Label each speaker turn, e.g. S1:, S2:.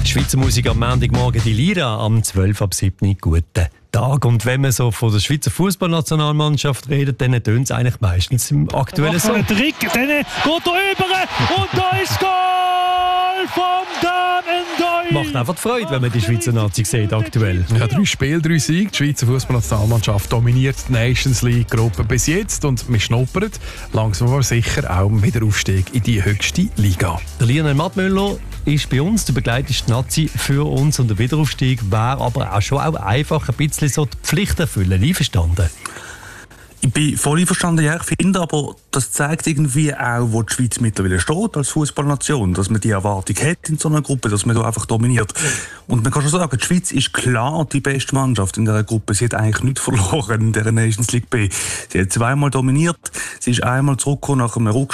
S1: Schweizer Musik am Montagmorgen, die Lira am 12 ab 7. Guten Tag. Und wenn man so von der Schweizer Fußballnationalmannschaft redet, dann tönt es eigentlich meistens im aktuellen Song.
S2: Der Trick, dann geht er über und da ist Goal vom Dan N'Doye.
S1: Macht einfach die Freude, wenn man die Schweizer Nazi sieht aktuell.
S3: Ja, 3 Spiele, 3 Siege. Die Schweizer Fußballnationalmannschaft dominiert die Nations League-Gruppe bis jetzt und wir schnuppern langsam aber sicher auch im Wiederaufstieg in die höchste Liga.
S1: Der Lionel Mattmüller ist bei uns der begleiteste Nazi für uns und der Wiederaufstieg wäre aber auch schon einfach ein bisschen so die Pflicht erfüllen. Einverstanden?
S4: Ich bin voll einverstanden, ja. Ich finde aber, das zeigt irgendwie auch, wo die Schweiz mittlerweile steht als Fußballnation, dass man die Erwartung hat in so einer Gruppe, dass man da einfach dominiert. Und man kann schon sagen, die Schweiz ist klar die beste Mannschaft in dieser Gruppe. Sie hat eigentlich nichts verloren in der Nations League B. Sie hat zweimal dominiert, sie ist einmal zurückgekommen nach einem Rückstand